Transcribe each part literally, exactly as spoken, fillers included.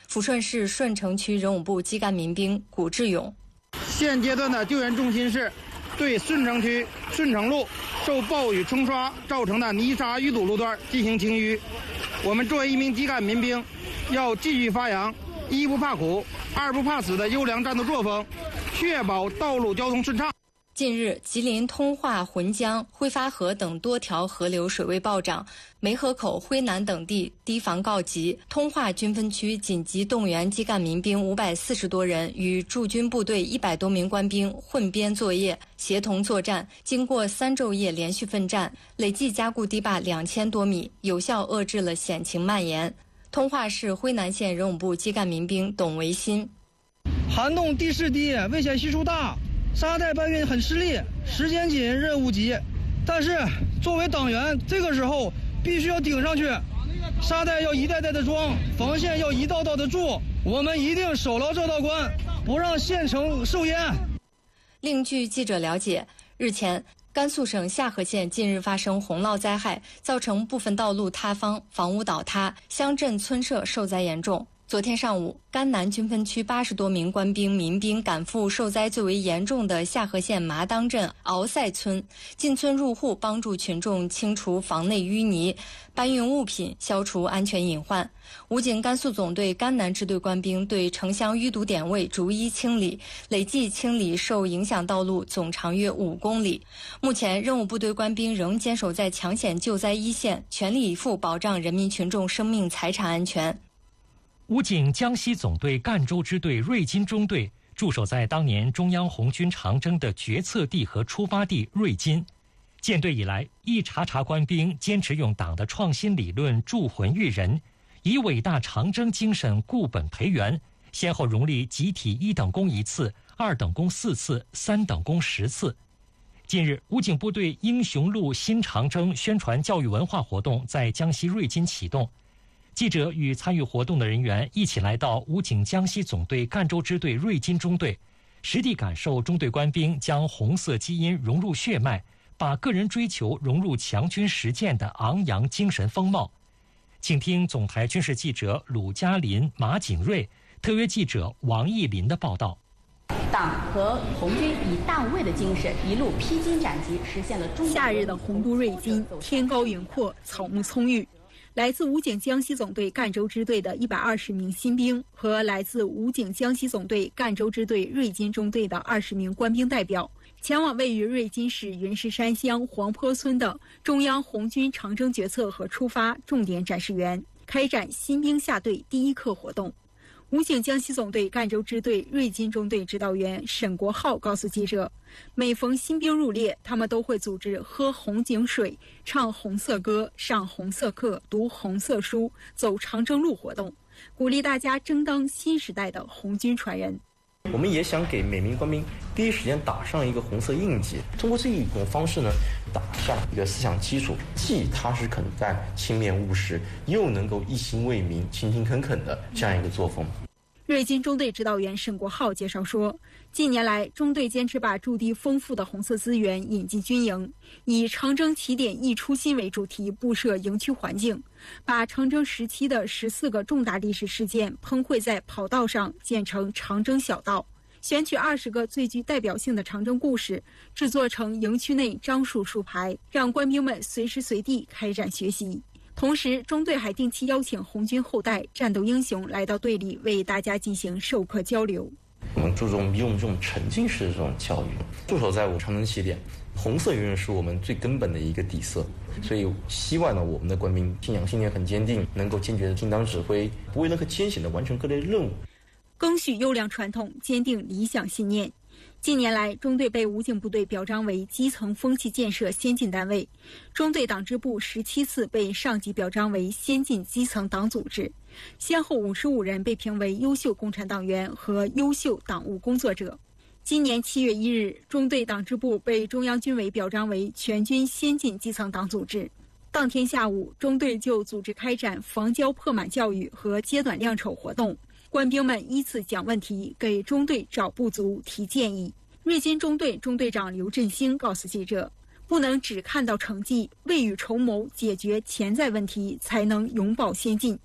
抚顺市顺城区人武部基干民兵古志勇。 现阶段的救援重心是对顺城区顺城路受暴雨冲刷造成的泥沙淤堵路段进行清淤。我们作为一名基干民兵，要继续发扬一不怕苦、二不怕死的优良战斗作风，确保道路交通顺畅。 近日，吉林通化、浑江、辉发河等多条河流水位暴涨，梅河口、辉南等地堤防告急。通化军分区紧急动员基干民兵五百四十多人，与驻军部队一百多名官兵混编作业，协同作战。经过三昼夜连续奋战，累计加固堤坝两千多米，有效遏制了险情蔓延。通化市辉南县人武部基干民兵董维新： 涵洞地势低，危险系数大。沙袋搬运很吃力，时间紧，任务急，但是作为党员，这个时候必须要顶上去，沙袋要一袋袋的装，防线要一道道的筑，我们一定守牢这道关，不让县城受淹。 另据记者了解，日前甘肃省夏河县近日发生洪涝灾害，造成部分道路塌方、房屋倒塌，乡镇村社受灾严重。昨天上午，甘南军分区八十多名官兵、民兵赶赴受灾最为严重的夏河县麻当镇敖塞村，进村入户，帮助群众清除房内淤泥，搬运物品，消除安全隐患。武警甘肃总队甘南支队官兵对城乡淤堵点位逐一清理，累计清理受影响道路总长约五公里。目前，任务部队官兵仍坚守在抢险救灾一线，全力以赴保障人民群众生命财产安全。 武警江西总队赣州支队瑞金中队驻守在当年中央红军长征的决策地和出发地瑞金。建队以来，一茬茬官兵坚持用党的创新理论铸魂育人，以伟大长征精神固本培元，先后荣立集体一等功一次、二等功四次、三等功十次。近日，武警部队英雄路新长征宣传教育文化活动在江西瑞金启动。记者与参与活动的人员一起来到武警江西总队赣州支队瑞金中队，实地感受中队官兵将红色基因融入血脉，把个人追求融入强军实践的昂扬精神风貌。请听总台军事记者鲁嘉林、马景瑞，特约记者王艺林的报道。 党和红军以大无畏的精神，一路披荆斩棘，实现了中国。 夏日的洪都瑞金，天高云阔，草木葱郁。来自武警江西总队赣州支队的一百二十名新兵和来自武警江西总队赣州支队瑞金中队的二十名官兵代表，前往位于瑞金市云石山乡黄坡村的中央红军长征决策和出发重点展示园，开展新兵下队第一课活动。武警江西总队赣州支队瑞金中队指导员沈国浩告诉记者，每逢新兵入列，他们都会组织喝红警水、唱红色歌、上红色课、读红色书、走长征路活动，鼓励大家争当新时代的红军传人。 我们也想给每名官兵第一时间打上一个红色印记，通过这一种方式呢，打上一个思想基础，既踏实肯干、勤勉务实，又能够一心为民、勤勤恳恳的这样一个作风。 瑞金中队指导员沈国浩介绍说，近年来中队坚持把驻地丰富的红色资源引进军营，以长征起点一初心为主题布设营区环境，把长征时期的十四个重大历史事件喷绘在跑道上，建成长征小道，选取二十个最具代表性的长征故事，制作成营区内樟树树牌，让官兵们随时随地开展学习。同时，中队还定期邀请红军后代、战斗英雄来到队里，为大家进行授课交流。 我们注重用这种沉浸式的这种教育，驻守在我长征起点，红色永远是我们最根本的一个底色。所以，希望呢，我们的官兵信仰信念很坚定，能够坚决的听党指挥，不畏任何艰险的完成各类任务， 赓续优良传统，坚定理想信念。近年来，中队被武警部队表彰为基层风气建设先进单位，中队党支部十七次被上级表彰为先进基层党组织，先后五十五人被评为优秀共产党员和优秀党务工作者。今年七月一日，中队党支部被中央军委表彰为全军先进基层党组织。当天下午，中队就组织开展防骄破满教育和揭短亮丑活动，官兵们依次讲问题，给中队找不足、提建议。瑞金中队中队长刘振兴告诉记者，不能只看到成绩，未雨绸缪，解决潜在问题，才能永葆先进。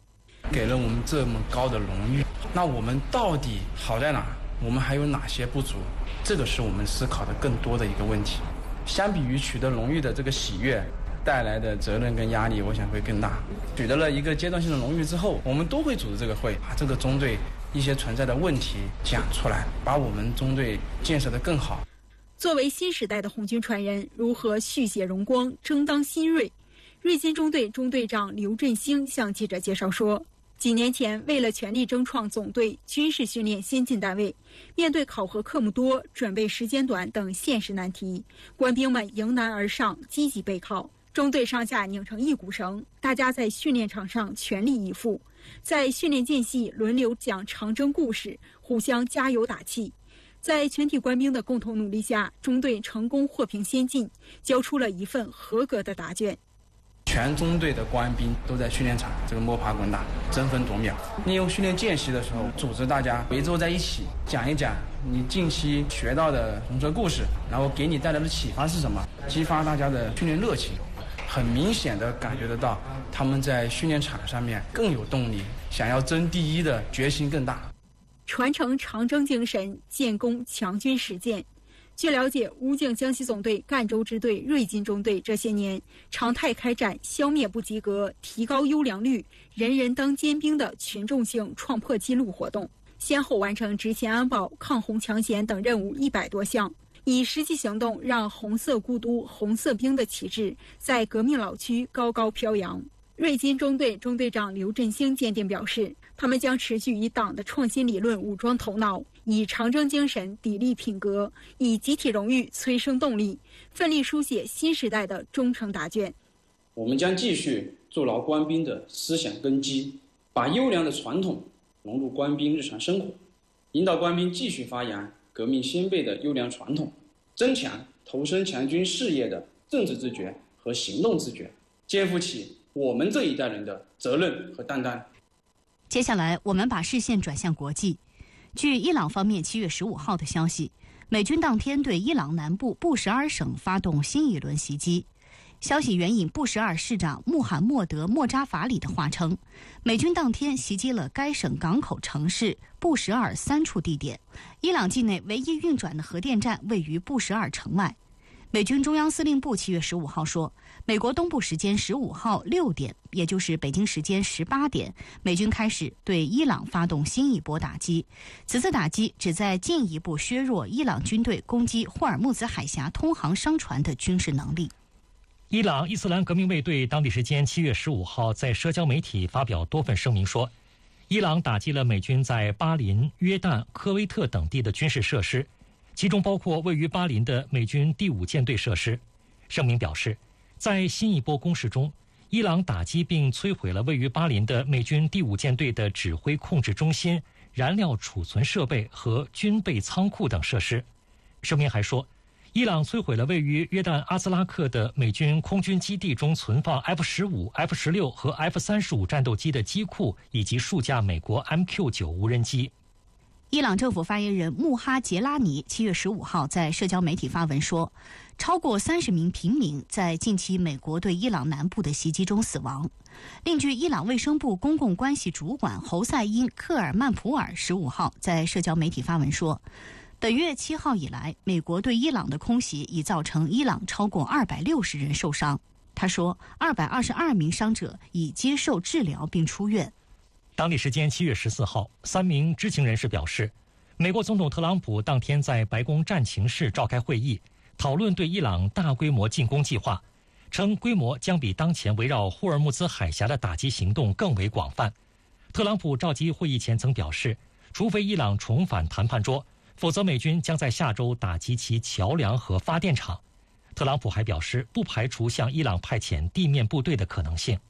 给了我们这么高的荣誉，那我们到底好在哪？我们还有哪些不足？这个是我们思考的更多的一个问题。相比于取得荣誉的这个喜悦，带来的责任跟压力，我想会更大。取得了一个阶段性的荣誉之后，我们都会组织这个会，把这个中队一些存在的问题讲出来，把我们中队建设得更好。 作为新时代的红军传人，如何续写荣光，争当新锐？瑞金中队中队长刘振兴向记者介绍说，几年前为了全力争创总队军事训练先进单位，面对考核科目多、准备时间短等现实难题，官兵们迎难而上，积极备考。中队上下拧成一股绳，大家在训练场上全力以赴，在训练间隙轮流讲长征故事，互相加油打气。在全体官兵的共同努力下，中队成功获评先进，交出了一份合格的答卷。 全中队的官兵都在训练场这个摸爬滚打，争分夺秒。利用训练间隙的时候，组织大家围坐在一起，讲一讲你近期学到的红色故事，然后给你带来的启发是什么，激发大家的训练热情。很明显的感觉得到，他们在训练场上面更有动力，想要争第一的决心更大。 传承长征精神，建功强军实践。据了解，武警江西总队赣州支队瑞金中队这些年常态开展消灭不及格、提高优良率、人人当尖兵的群众性创破纪录活动，先后完成执勤安保、抗洪抢险等任务一百多项，以实际行动让红色故都、红色兵的旗帜在革命老区高高飘扬。瑞金中队中队长刘振兴坚定表示，他们将持续以党的创新理论武装头脑，以长征精神砥砺品格，以集体荣誉催生动力，奋力书写新时代的忠诚答卷。 我们将继续筑牢官兵的思想根基，把优良的传统融入官兵日常生活，引导官兵继续发扬革命先辈的优良传统，增强投身强军事业的政治自觉和行动自觉，肩负起我们这一代人的责任和担当。 接下来，我们把视线转向国际。据伊朗方面七月十五号的消息，美军当天对伊朗南部布什尔省发动新一轮袭击。消息援引布什尔市长穆罕默德·莫扎法里的话称，美军当天袭击了该省港口城市布什尔三处地点。伊朗境内唯一运转的核电站位于布什尔城外。美军中央司令部七月十五号说，美国东部时间十五号六点，也就是北京时间十八点，美军开始对伊朗发动新一波打击。此次打击旨在进一步削弱伊朗军队攻击霍尔木兹海峡通航商船的军事能力。 伊朗伊斯兰革命卫队当地时间七月十五号在社交媒体发表多份声明说，伊朗打击了美军在巴林、约旦、科威特等地的军事设施，其中包括位于巴林的美军第五舰队设施。声明表示，在新一波攻势中，伊朗打击并摧毁了位于巴林的美军第五舰队的指挥控制中心、燃料储存设备和军备仓库等设施。声明还说，伊朗摧毁了位于约旦阿兹拉克的美军空军基地中存放 F 十五、F 十六 和 F 三十五战斗机的机库，以及数架美国 M Q 九 无人机。 伊朗政府发言人穆哈杰拉尼七月十五号在社交媒体发文说，超过三十名平民在近期美国对伊朗南部的袭击中死亡。另据伊朗卫生部公共关系主管侯赛因·克尔曼普尔十五号在社交媒体发文说，本月七号以来，美国对伊朗的空袭已造成伊朗超过二百六十人受伤。他说，二百二十二名伤者已接受治疗并出院。 当地时间七月十四号，三名知情人士表示，美国总统特朗普当天在白宫战情室召开会议，讨论对伊朗大规模进攻计划，称规模将比当前围绕霍尔木兹海峡的打击行动更为广泛。特朗普召集会议前曾表示，除非伊朗重返谈判桌，否则美军将在下周打击其桥梁和发电厂。特朗普还表示，不排除向伊朗派遣地面部队的可能性。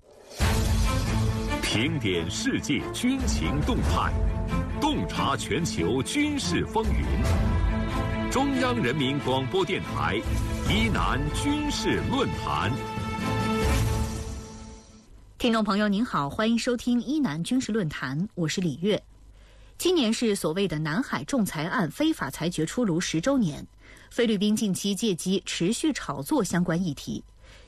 评点世界军情动态，洞察全球军事风云。中央人民广播电台伊南军事论坛。 听众朋友您好，欢迎收听伊南军事论坛，我是李月。今年是所谓的南海仲裁案非法裁决出炉十周年，菲律宾近期借机持续炒作相关议题。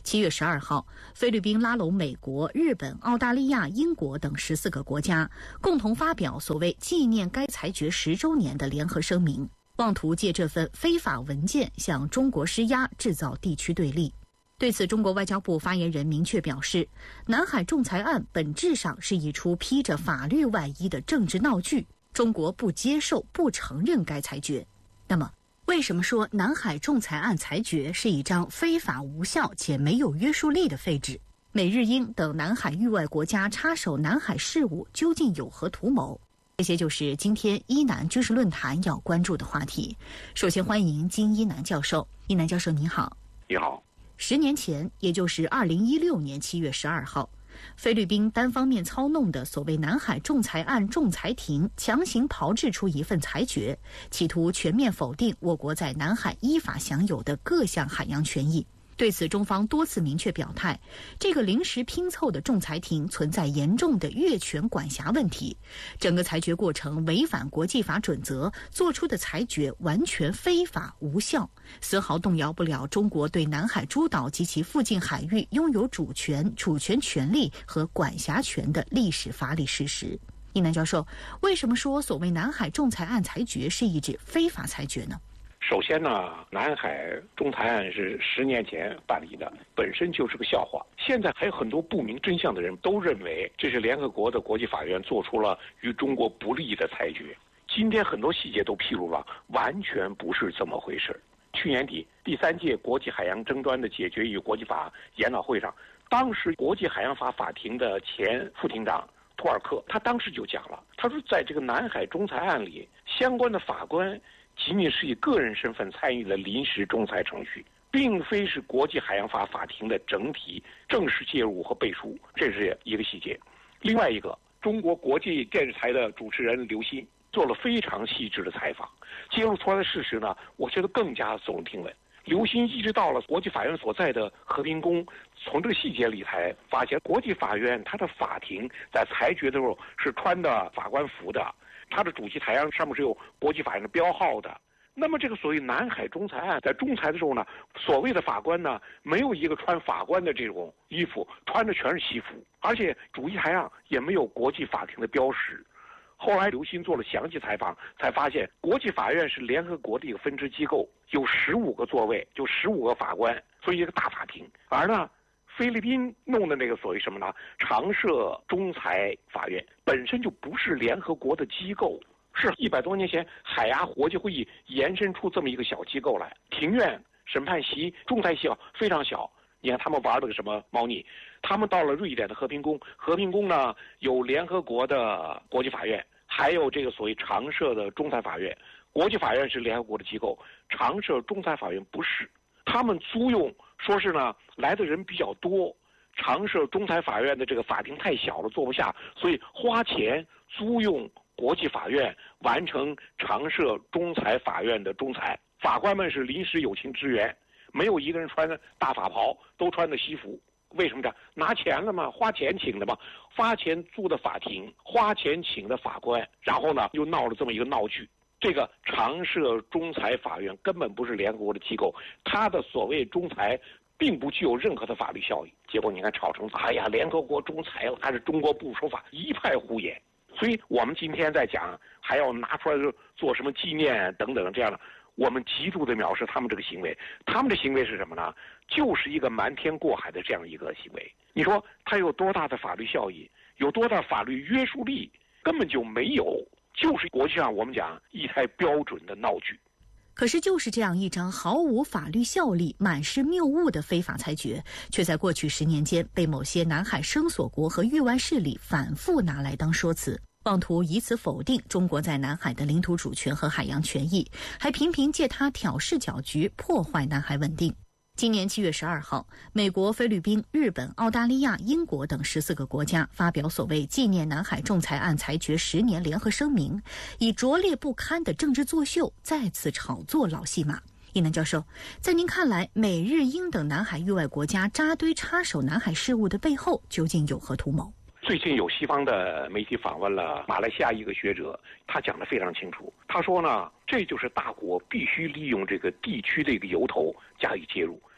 七月十二号，菲律宾拉拢美国、日本、澳大利亚、英国等十四个国家，共同发表所谓纪念该裁决十周年的联合声明，妄图借这份非法文件向中国施压，制造地区对立。对此，中国外交部发言人明确表示，南海仲裁案本质上是一出披着法律外衣的政治闹剧，中国不接受、不承认该裁决。那么，为什么说南海仲裁案裁决是一张非法无效且没有约束力的废纸？美日英等南海域外国家插手南海事务究竟有何图谋？这些就是今天伊南军事论坛要关注的话题。首先欢迎金一南教授。一南教授你好。 你好。 十年前，也就是二零一六年七月十二号，菲律宾单方面操弄的所谓南海仲裁案仲裁庭强行炮制出一份裁决，企图全面否定我国在南海依法享有的各项海洋权益。对此，中方多次明确表态，这个临时拼凑的仲裁庭存在严重的越权管辖问题，整个裁决过程违反国际法准则，做出的裁决完全非法无效，丝毫动摇不了中国对南海诸岛及其附近海域拥有主权、主权权利和管辖权的历史法理事实。一南教授，为什么说所谓南海仲裁案裁决是一纸非法裁决呢？ 首先呢，南海仲裁案是十年前办理的，本身就是个笑话。现在还有很多不明真相的人都认为这是联合国的国际法院做出了与中国不利的裁决。今天很多细节都披露了，完全不是这么回事。去年底，第三届国际海洋争端的解决与国际法研讨会上，当时国际海洋法法庭的前副庭长托尔克，他当时就讲了，他说在这个南海仲裁案里，相关的法官仅仅是以个人身份参与了临时仲裁程序，并非是国际海洋法法庭的整体正式介入和背书，这是一个细节。另外一个，中国国际电视台的主持人刘鑫做了非常细致的采访，揭露出来的事实呢，我觉得更加耸人听闻。刘鑫一直到了国际法院所在的和平宫，从这个细节里才发现，国际法院它的法庭在裁决的时候是穿的法官服的，它的主席台上上面是有国际法院的标号的。那么这个所谓南海仲裁案在仲裁的时候呢，所谓的法官呢，没有一个穿法官的这种衣服，穿的全是西服，而且主席台上也没有国际法庭的标识。后来刘鑫做了详细采访，才发现国际法院是联合国的一个分支机构，有十五个座位，就十五个法官，所以一个大法庭。而呢，菲律宾弄的那个所谓什么呢？常设仲裁法院本身就不是联合国的机构，是一百多年前海牙国际会议延伸出这么一个小机构来。庭院、审判席、仲裁席非常小。你看他们玩了个什么猫腻？他们到了瑞典的和平宫，和平宫呢有联合国的国际法院，还有这个所谓常设的仲裁法院。国际法院是联合国的机构，常设仲裁法院不是。他们租用说是呢来的人比较多，常设仲裁法院的这个法庭太小了，坐不下，所以花钱租用国际法院完成常设仲裁法院的仲裁。法官们是临时友情支援，没有一个人穿的大法袍，都穿的西服。为什么这样？拿钱了嘛，花钱请的嘛，花钱租的法庭，花钱请的法官，然后呢又闹了这么一个闹剧。这个常设仲裁法院根本不是联合国的机构，它的所谓仲裁并不具有任何的法律效益。结果你看吵成，哎呀，联合国仲裁了，还是中国不守法，一派胡言。所以我们今天在讲，还要拿出来做什么纪念等等这样的，我们极度的藐视他们这个行为。他们的行为是什么呢？就是一个瞒天过海的这样一个行为。你说它有多大的法律效益，有多大法律约束力？根本就没有，就是国际上我们讲一台标准的闹剧。 可是就是这样一张毫无法律效力、满是谬误的非法裁决，却在过去十年间被某些南海声索国和域外势力反复拿来当说辞，妄图以此否定中国在南海的领土主权和海洋权益，还频频借它挑事搅局，破坏南海稳定。今年七月十二号，美国、菲律宾、日本、澳大利亚、英国等十四个国家发表所谓纪念南海仲裁案裁决十年联合声明，以拙劣不堪的政治作秀再次炒作老戏码。一南教授，在您看来，美日英等南海域外国家扎堆插手南海事务的背后究竟有何图谋？ 最近有西方的媒体访问了马来西亚一个学者，他讲得非常清楚。他说呢，这就是大国必须利用这个地区的一个由头加以介入。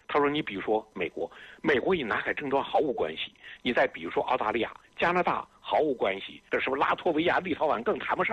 他说你比如说美国，美国与南海争端毫无关系，你再比如说澳大利亚、加拿大毫无关系，这是不是拉脱维亚、立陶宛更谈不上？